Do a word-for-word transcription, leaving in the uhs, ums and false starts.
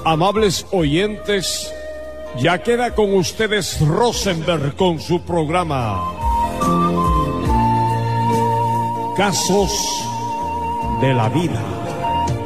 Amables oyentes, ya queda con ustedes Rosenberg con su programa Casos de la Vida.